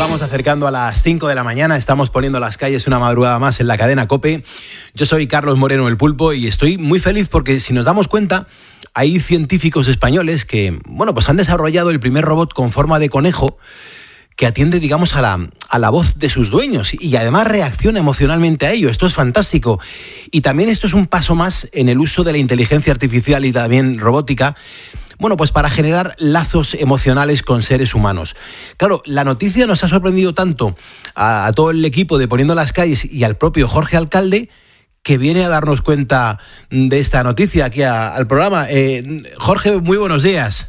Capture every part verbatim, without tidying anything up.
vamos acercando a las cinco de la mañana, estamos poniendo las calles una madrugada más en la cadena COPE. Yo soy Carlos Moreno, el Pulpo, y estoy muy feliz porque, si nos damos cuenta, hay científicos españoles que, bueno, pues han desarrollado el primer robot con forma de conejo que atiende, digamos, a la, a la voz de sus dueños y además reacciona emocionalmente a ello. Esto es fantástico. Y también esto es un paso más en el uso de la inteligencia artificial y también robótica, bueno, pues para generar lazos emocionales con seres humanos. Claro, la noticia nos ha sorprendido tanto a, a todo el equipo de Poniendo las Calles y al propio Jorge Alcalde, que viene a darnos cuenta de esta noticia aquí a, al programa. Eh, Jorge, muy buenos días.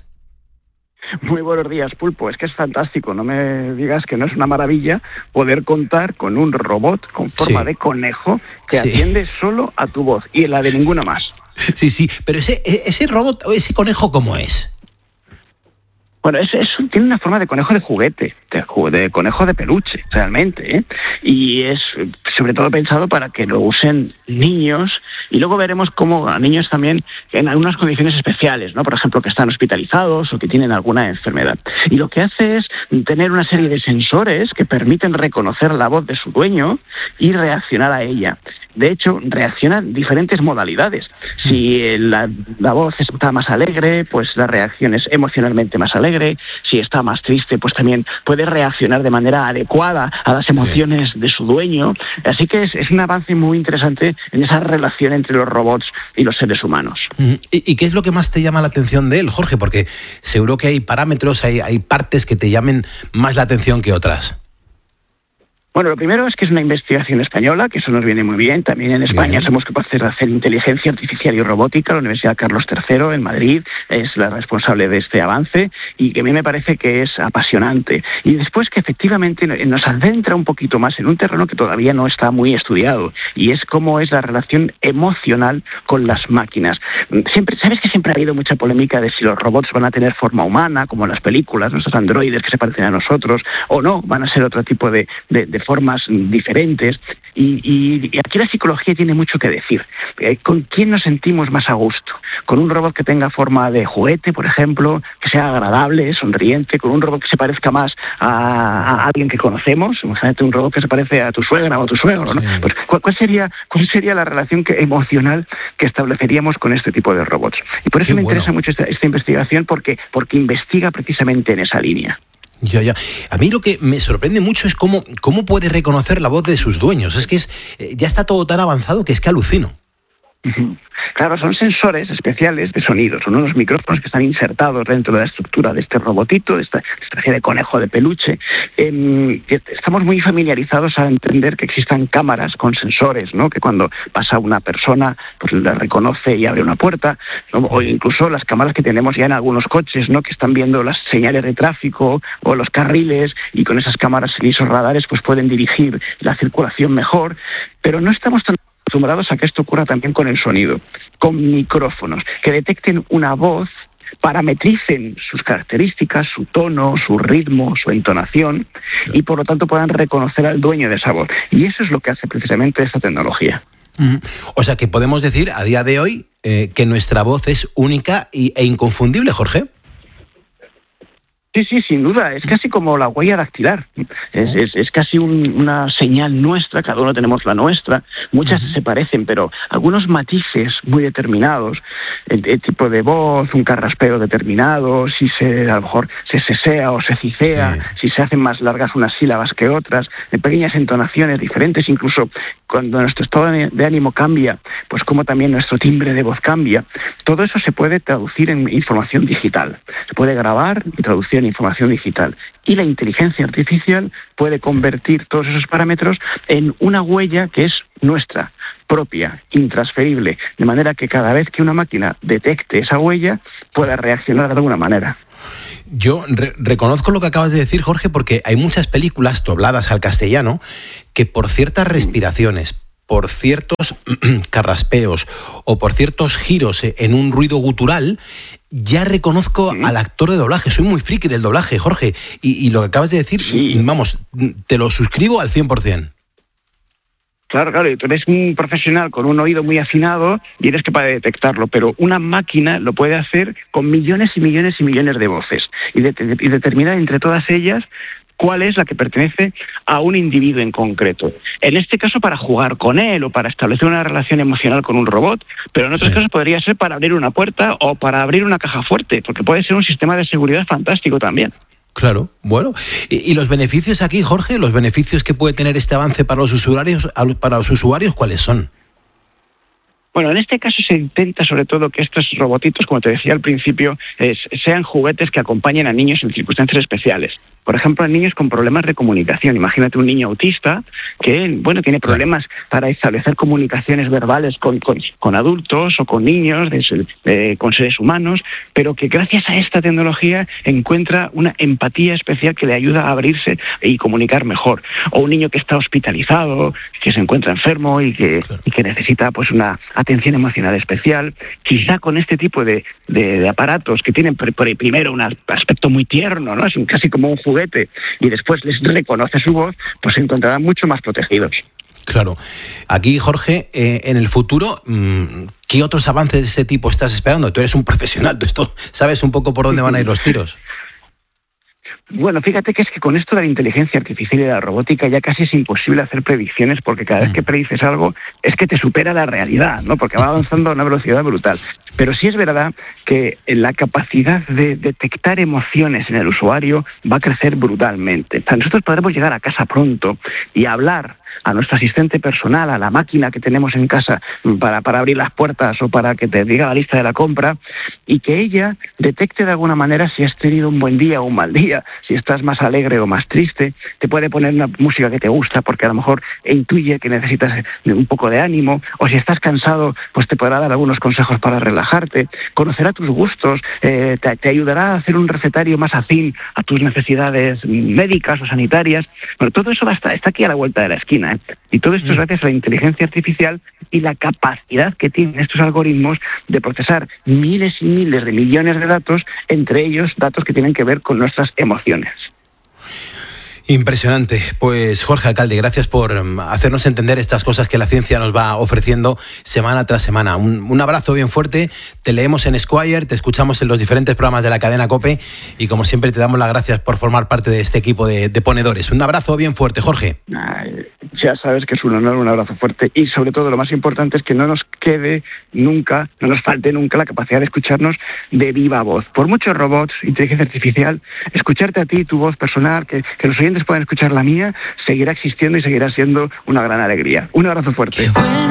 Muy buenos días, Pulpo. Es que es fantástico, no me digas que no es una maravilla poder contar con un robot con forma sí. de conejo que sí. atiende solo a tu voz y la de ninguna más. Sí, sí, pero ese, ese robot, ese conejo, ¿cómo es? Bueno, es, es, tiene una forma de conejo de juguete, de, de conejo de peluche, realmente, ¿eh? Y es sobre todo pensado para que lo usen niños, y luego veremos cómo a niños también en algunas condiciones especiales, ¿no? Por ejemplo, que están hospitalizados o que tienen alguna enfermedad. Y lo que hace es tener una serie de sensores que permiten reconocer la voz de su dueño y reaccionar a ella. De hecho, reacciona en diferentes modalidades. Si la, la voz está más alegre, pues la reacción es emocionalmente más alegre. Si está más triste, pues también puede reaccionar de manera adecuada a las emociones sí. de su dueño. Así que es, es un avance muy interesante en esa relación entre los robots y los seres humanos. ¿Y, y qué es lo que más te llama la atención de él, Jorge? Porque seguro que hay parámetros, hay, hay partes que te llamen más la atención que otras. Bueno, lo primero es que es una investigación española, que eso nos viene muy bien. También en España bien. somos capaces de hacer inteligencia artificial y robótica. La Universidad Carlos tercero en Madrid es la responsable de este avance y que a mí me parece que es apasionante. Y después que efectivamente nos adentra un poquito más en un terreno que todavía no está muy estudiado, y es cómo es la relación emocional con las máquinas. Siempre, ¿sabes que siempre ha habido mucha polémica de si los robots van a tener forma humana, como en las películas, nuestros androides que se parecen a nosotros, o no, van a ser otro tipo de, de, de formas diferentes, y, y, y aquí la psicología tiene mucho que decir. Eh, ¿Con quién nos sentimos más a gusto? ¿Con un robot que tenga forma de juguete, por ejemplo, que sea agradable, sonriente? ¿Con un robot que se parezca más a, a alguien que conocemos? Imagínate un robot que se parece a tu suegra o a tu suegro, ¿no? Sí. Pues, ¿cuál, cuál, sería, ¿Cuál sería la relación que, emocional que estableceríamos con este tipo de robots? Y por eso Qué me bueno. interesa mucho esta, esta investigación, porque, porque investiga precisamente en esa línea. Ya, ya. A mí lo que me sorprende mucho es cómo, cómo puede reconocer la voz de sus dueños. Es que es, ya está todo tan avanzado que es que alucino. Claro, son sensores especiales de sonido, son unos micrófonos que están insertados dentro de la estructura de este robotito, de esta especie de conejo de peluche. Eh, estamos muy familiarizados a entender que existan cámaras con sensores, ¿no? Que cuando pasa una persona, pues la reconoce y abre una puerta, ¿no? O incluso las cámaras que tenemos ya en algunos coches, ¿no? Que están viendo las señales de tráfico o los carriles, y con esas cámaras y esos radares pues pueden dirigir la circulación mejor, pero no estamos tan acostumbrados a que esto ocurra también con el sonido, con micrófonos que detecten una voz, parametricen sus características, su tono, su ritmo, su entonación, y por lo tanto puedan reconocer al dueño de esa voz. Y eso es lo que hace precisamente esta tecnología. Uh-huh. O sea que podemos decir a día de hoy eh, que nuestra voz es única y, e inconfundible, Jorge. Sí, sí, sin duda. Es casi como la huella dactilar. Es, es, es casi un, una señal nuestra, cada uno tenemos la nuestra. Muchas uh-huh. se parecen, pero algunos matices muy determinados, el, el tipo de voz, un carraspeo determinado, si se a lo mejor se sesea o se cicea, sí. si se hacen más largas unas sílabas que otras, de pequeñas entonaciones diferentes, incluso cuando nuestro estado de ánimo cambia, pues como también nuestro timbre de voz cambia. Todo eso se puede traducir en información digital. Se puede grabar y traducir en información digital. Y la inteligencia artificial puede convertir todos esos parámetros en una huella que es nuestra, propia, intransferible, de manera que cada vez que una máquina detecte esa huella pueda reaccionar de alguna manera. Yo re- reconozco lo que acabas de decir, Jorge, porque hay muchas películas dobladas al castellano que por ciertas respiraciones, por ciertos carraspeos o por ciertos giros en un ruido gutural, ya reconozco sí. al actor de doblaje. Soy muy friki del doblaje, Jorge, y, y lo que acabas de decir, sí. vamos, te lo suscribo al cien por ciento. Claro, claro, y tú eres un profesional con un oído muy afinado y eres capaz de detectarlo, pero una máquina lo puede hacer con millones y millones y millones de voces y, de, y determinar entre todas ellas cuál es la que pertenece a un individuo en concreto. En este caso para jugar con él o para establecer una relación emocional con un robot, pero en otros sí. casos podría ser para abrir una puerta o para abrir una caja fuerte, porque puede ser un sistema de seguridad fantástico también. Claro, bueno. ¿Y, y los beneficios aquí, Jorge? ¿Los beneficios que puede tener este avance para los usuarios, para los usuarios cuáles son? Bueno, en este caso se intenta sobre todo que estos robotitos, como te decía al principio, es, sean juguetes que acompañen a niños en circunstancias especiales. Por ejemplo, a niños con problemas de comunicación. Imagínate un niño autista que, bueno, tiene problemas para establecer comunicaciones verbales con, con, con adultos o con niños, de, de, con seres humanos, pero que gracias a esta tecnología encuentra una empatía especial que le ayuda a abrirse y comunicar mejor. O un niño que está hospitalizado, que se encuentra enfermo y que, claro. y que necesita pues una atención emocional especial. Quizá con este tipo de, de, de aparatos que tienen pr- pr- primero un aspecto muy tierno, ¿no? Es un, casi como un juguete, y después les reconoce su voz, pues se encontrarán mucho más protegidos. Claro. Aquí, Jorge, eh, en el futuro, ¿qué otros avances de este tipo estás esperando? Tú eres un profesional de esto, ¿sabes un poco por dónde van a ir los tiros? Bueno, fíjate que es que con esto de la inteligencia artificial y de la robótica ya casi es imposible hacer predicciones, porque cada vez que predices algo es que te supera la realidad, ¿no? Porque va avanzando a una velocidad brutal. Pero sí es verdad que la capacidad de detectar emociones en el usuario va a crecer brutalmente. O sea, nosotros podremos llegar a casa pronto y hablar a nuestro asistente personal, a la máquina que tenemos en casa para, para abrir las puertas o para que te diga la lista de la compra, y que ella detecte de alguna manera si has tenido un buen día o un mal día, si estás más alegre o más triste. Te puede poner una música que te gusta porque a lo mejor intuye que necesitas un poco de ánimo, o si estás cansado, pues te podrá dar algunos consejos para relajarte, conocerá tus gustos, eh, te, te ayudará a hacer un recetario más afín a tus necesidades médicas o sanitarias. Bueno, todo eso va a estar, está aquí a la vuelta de la esquina, ¿eh? Y todo esto es gracias a la inteligencia artificial y la capacidad que tienen estos algoritmos de procesar miles y miles de millones de datos, entre ellos datos que tienen que ver con nuestras emociones. Impresionante. Pues Jorge Alcalde, gracias por hacernos entender estas cosas que la ciencia nos va ofreciendo semana tras semana. Un, un abrazo bien fuerte, te leemos en Esquire, te escuchamos en los diferentes programas de la cadena COPE y como siempre te damos las gracias por formar parte de este equipo de, de ponedores. Un abrazo bien fuerte, Jorge. Ay, ya sabes que es un honor, un abrazo fuerte, y sobre todo lo más importante es que no nos quede nunca, no nos falte nunca la capacidad de escucharnos de viva voz. Por muchos robots, inteligencia artificial, escucharte a ti, tu voz personal, que, que los oyentes puedan escuchar la mía, seguirá existiendo y seguirá siendo una gran alegría. Un abrazo fuerte.